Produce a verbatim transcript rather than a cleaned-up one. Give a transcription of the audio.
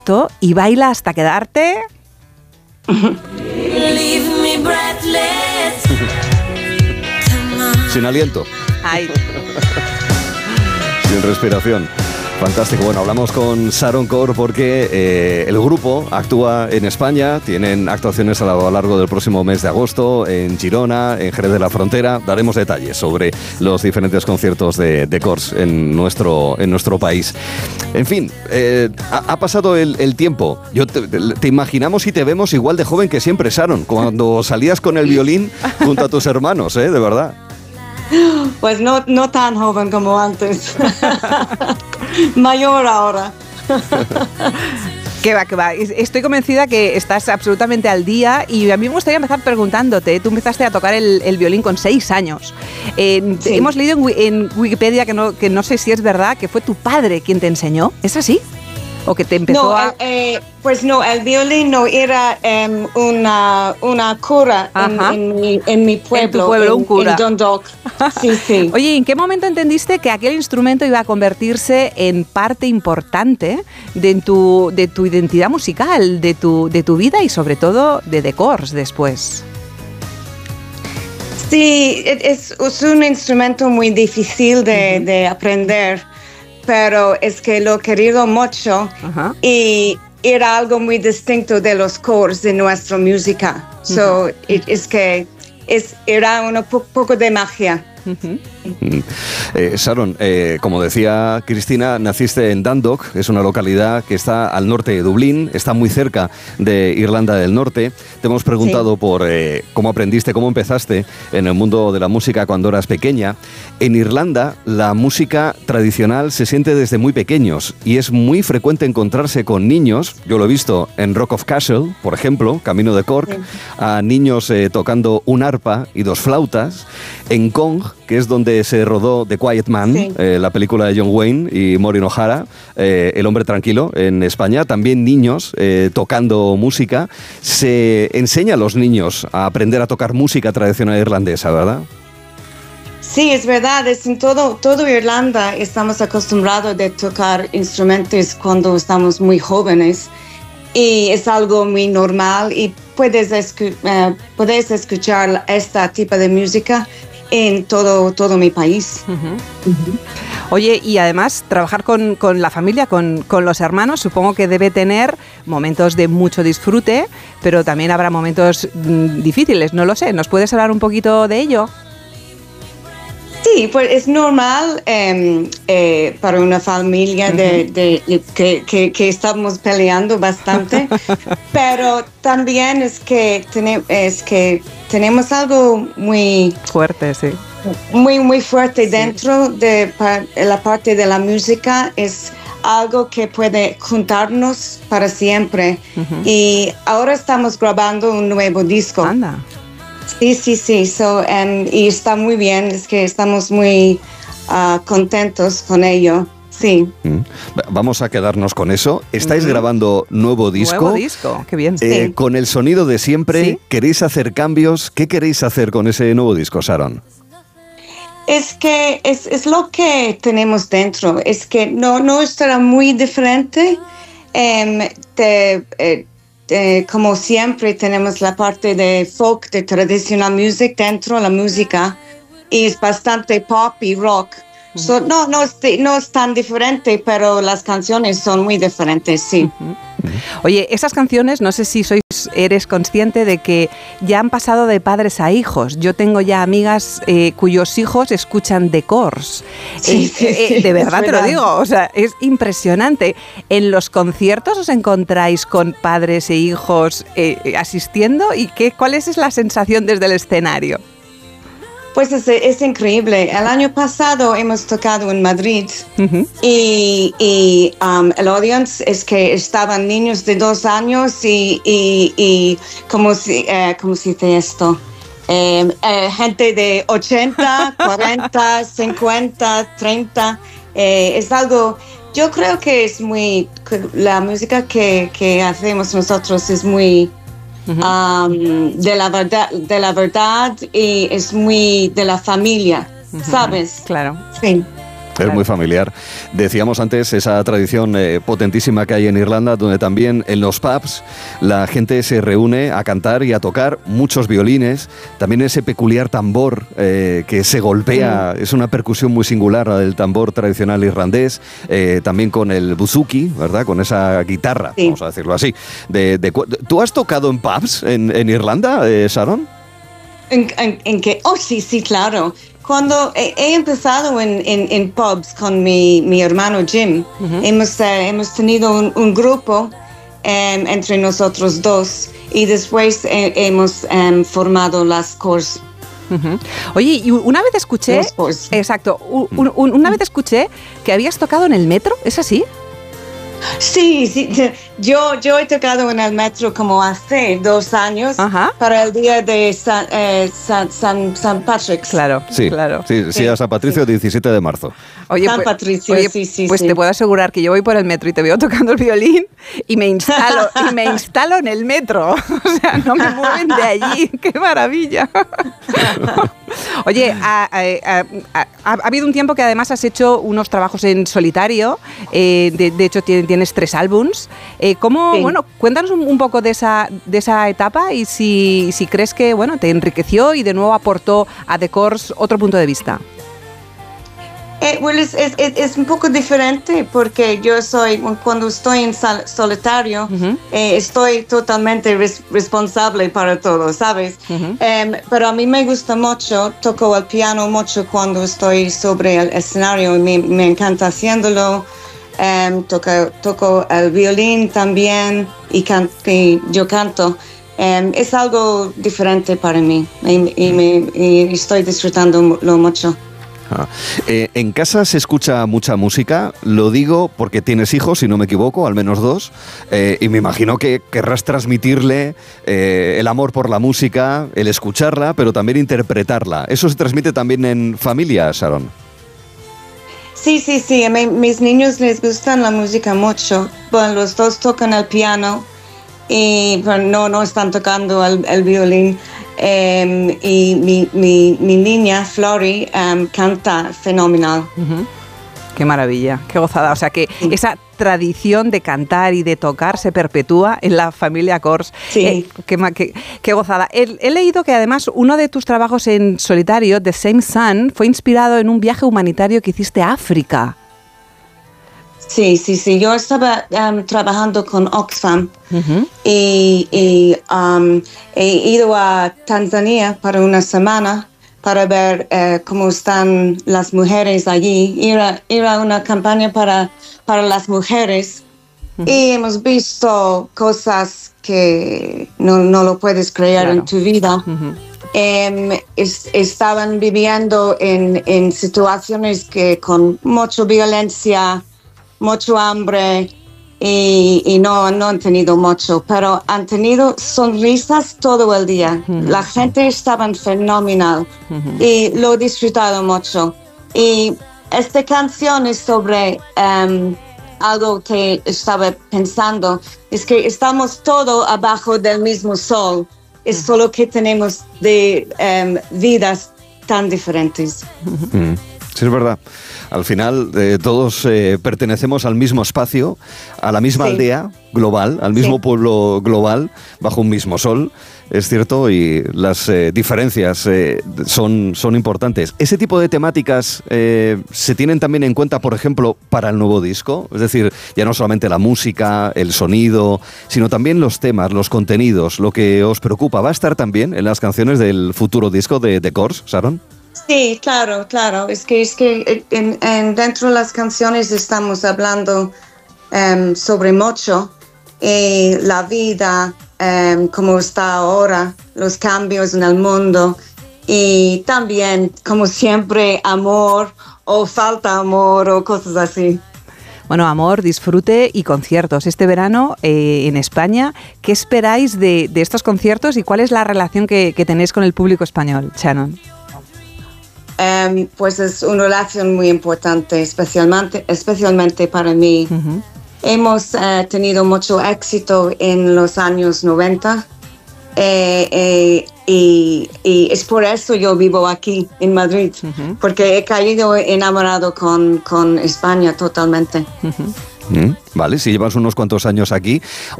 y baila hasta quedarte... Sin aliento. Ay. Sin respiración. Fantástico. Bueno, hablamos con Sharon Corr porque eh, el grupo actúa en España, tienen actuaciones a lo largo del próximo mes de agosto en Girona, en Jerez de la Frontera. Daremos detalles sobre los diferentes conciertos de, de Corrs en nuestro, en nuestro país. En fin, eh, ha, ha pasado el, el tiempo. Yo te, te imaginamos y te vemos igual de joven que siempre, Sharon, cuando salías con el violín junto a tus hermanos, ¿eh? De verdad. Pues no, no tan joven como antes. Mayor ahora. Que va, que va. Estoy convencida que estás absolutamente al día y a mí me gustaría empezar preguntándote. Tú empezaste a tocar el, el violín con seis años. Eh, sí. Hemos leído en, en Wikipedia, que no, que no sé si es verdad, que fue tu padre quien te enseñó. ¿Es así? ¿O que te empezó no, a...? Eh, pues no, el violín no era um, una, una cura en, en, mi, en mi pueblo. En tu pueblo, en, un cura. En Dundalk. Sí, sí. Oye, ¿en qué momento entendiste que aquel instrumento iba a convertirse en parte importante de tu, de tu identidad musical, de tu, de tu vida y sobre todo de The Corrs después? Sí, es, es un instrumento muy difícil de, uh-huh. de aprender, pero es que lo he querido mucho uh-huh. y era algo muy distinto de los Corrs de nuestra música. Uh-huh. So, it, es que es, era un po- poco de magia. Uh-huh. Eh, Sharon, eh, como decía Cristina, naciste en Dundalk, es una localidad que está al norte de Dublín, está muy cerca de Irlanda del Norte. Te hemos preguntado sí. por eh, cómo aprendiste, cómo empezaste en el mundo de la música cuando eras pequeña. En Irlanda la música tradicional se siente desde muy pequeños y es muy frecuente encontrarse con niños, yo lo he visto en Rock of Castle, por ejemplo, Camino de Cork, sí. a niños eh, tocando un arpa y dos flautas. En Cong, que es donde se rodó The Quiet Man, sí. eh, la película de John Wayne y Maureen O'Hara, eh, El hombre tranquilo, en España, también niños eh, tocando música. Se enseña a los niños a aprender a tocar música tradicional irlandesa, ¿verdad? Sí, es verdad, es en todo, todo Irlanda estamos acostumbrados a tocar instrumentos cuando estamos muy jóvenes y es algo muy normal y puedes, escu- uh, puedes escuchar este tipo de música en todo, todo mi país. Uh-huh. Uh-huh. Oye, y además trabajar con, con la familia, con, con los hermanos, supongo que debe tener momentos de mucho disfrute, pero también habrá momentos mm, difíciles, no lo sé. ¿Nos puedes hablar un poquito de ello? Sí, pues es normal eh, eh, para una familia de, de, de, que, que, que estamos peleando bastante, pero también es que, ten, es que tenemos algo muy fuerte, sí. Muy, muy fuerte sí. dentro de pa, la parte de la música. Es algo que puede juntarnos para siempre. Uh-huh. Y ahora estamos grabando un nuevo disco. Anda. Sí, sí, sí, so, um, y está muy bien, es que estamos muy uh, contentos con ello, sí. Mm. Vamos a quedarnos con eso. ¿Estáis mm. grabando nuevo disco? Nuevo disco, qué bien. Eh, sí. Con el sonido de siempre, ¿sí? ¿Queréis hacer cambios? ¿Qué queréis hacer con ese nuevo disco, Sharon? Es que es, es lo que tenemos dentro, es que no, no estará muy diferente um, de... Eh, Eh, como siempre tenemos la parte de folk, de traditional music dentro de la música y es bastante pop y rock. Uh-huh. So, no, no, es, no es tan diferente, pero las canciones son muy diferentes, sí. Uh-huh. Oye, esas canciones, no sé si sois, eres consciente de que ya han pasado de padres a hijos. Yo tengo ya amigas eh, cuyos hijos escuchan The Corrs. Sí, eh, sí, eh, sí, de verdad te verdad. lo digo, o sea, es impresionante. ¿En los conciertos os encontráis con padres e hijos eh, asistiendo? ¿Y qué, cuál es la sensación desde el escenario? Pues es, es increíble. El año pasado hemos tocado en Madrid uh-huh. y, y um, el audience es que estaban niños de dos años y, y, y ¿cómo se, uh, ¿cómo se dice esto? Eh, eh, gente de ochenta, cuarenta, cincuenta, treinta. Eh, es algo, yo creo que es muy, la música que, que hacemos nosotros es muy... Uh-huh. Um, de la verdad, de la verdad y es muy de la familia, uh-huh. ¿sabes? Claro. Sí. Es muy familiar. Decíamos antes esa tradición eh, potentísima que hay en Irlanda, donde también en los pubs la gente se reúne a cantar y a tocar muchos violines. También ese peculiar tambor eh, que se golpea, mm. es una percusión muy singular, la del tambor tradicional irlandés. Eh, también con el bouzouki, ¿verdad? Con esa guitarra, sí. vamos a decirlo así. De, de, ¿Tú has tocado en pubs en, en Irlanda, eh, Sharon? ¿En, en, ¿En qué? Oh, sí, sí, claro. Cuando he, he empezado en, en, en pubs con mi, mi hermano Jim, uh-huh. hemos, uh, hemos tenido un, un grupo um, entre nosotros dos y después eh, hemos um, formado las Corrs. Uh-huh. Oye, y una vez escuché, exacto, un, un, una vez escuché que habías tocado en el metro, ¿es así? Sí, sí, yo, yo he tocado en el metro como hace dos años Ajá. para el día de San, eh, San, San, San Patrick's. Claro, sí, claro. Sí, sí, sí, a San Patricio, sí. diecisiete de marzo. Oye, San pues, Patricio, oye, sí, sí. Pues sí. te puedo asegurar que yo voy por el metro y te veo tocando el violín y me instalo, y me instalo en el metro. O sea, no me mueven de allí. ¡Qué maravilla! Oye, ha, ha, ha, ha habido un tiempo que además has hecho unos trabajos en solitario. Eh, de, de hecho, tienes, tienes tres álbums. Eh, ¿Cómo, sí. bueno, cuéntanos un, un poco de esa, de esa etapa y si, si crees que, bueno, te enriqueció y de nuevo aportó a The Corrs otro punto de vista. Eh, well, es, es, es un poco diferente porque yo soy, cuando estoy en sol, solitario, uh-huh. eh, estoy totalmente res, responsable para todo, ¿sabes? Uh-huh. Um, pero a mí me gusta mucho, toco el piano mucho cuando estoy sobre el escenario y me, me encanta haciéndolo. Um, toco, toco el violín también y, can, y yo canto. Um, es algo diferente para mí y, y, me, y estoy disfrutándolo mucho. Ah. Eh, ¿En casa se escucha mucha música? Lo digo porque tienes hijos, si no me equivoco, al menos dos, eh, y me imagino que querrás transmitirle eh, el amor por la música, el escucharla, pero también interpretarla. ¿Eso se transmite también en familia, Sharon? Sí, sí, sí. A mí, mis niños les gusta la música mucho. Bueno, los dos tocan el piano y bueno, no, no están tocando el, el violín. Um, y mi, mi, mi niña, Flori, um, canta fenomenal. Uh-huh. Qué maravilla, qué gozada. O sea que sí. esa tradición de cantar y de tocar se perpetúa en la familia Corrs. Sí. Eh, qué, qué, qué gozada. He, he leído que además uno de tus trabajos en solitario, The Same Sun, fue inspirado en un viaje humanitario que hiciste a África. Sí, sí, sí. Yo estaba um, trabajando con Oxfam uh-huh. y, y um, he ido a Tanzania para una semana para ver uh, cómo están las mujeres allí. Ir a, ir a una campaña para, para las mujeres uh-huh. y hemos visto cosas que no, no lo puedes creer claro. en tu vida. Uh-huh. Um, es, estaban viviendo en, en situaciones que con mucha violencia, mucho hambre y, y no, no han tenido mucho, pero han tenido sonrisas todo el día. Uh-huh. La gente estaba fenomenal uh-huh. y lo he disfrutado mucho. Y esta canción es sobre um, algo que estaba pensando, es que estamos todos abajo del mismo sol, es uh-huh. solo que tenemos de um, vidas tan diferentes. Uh-huh. Sí, es verdad. Al final eh, todos eh, pertenecemos al mismo espacio, a la misma sí. aldea global, al mismo sí. pueblo global, bajo un mismo sol, es cierto, y las eh, diferencias eh, son, son importantes. ¿Ese tipo de temáticas eh, se tienen también en cuenta, por ejemplo, para el nuevo disco? Es decir, ya no solamente la música, el sonido, sino también los temas, los contenidos, lo que os preocupa. ¿Va a estar también en las canciones del futuro disco de The Corrs, Sharon? Sí, claro, claro. Es que, es que en, en dentro de las canciones estamos hablando um, sobre mucho, eh, la vida, um, cómo está ahora, los cambios en el mundo y también, como siempre, amor o falta amor o cosas así. Bueno, amor, disfrute y conciertos. Este verano eh, en España, ¿qué esperáis de, de estos conciertos y cuál es la relación que, que tenéis con el público español, Shannon? Um, pues es una relación muy importante, especialmente, especialmente para mí. Uh-huh. Hemos uh, tenido mucho éxito en los años noventa Eh, eh, y, y es por eso yo vivo aquí en Madrid, uh-huh. porque he caído enamorado con, con España totalmente. Uh-huh. Mm, vale, si llevas unos cuantos años aquí.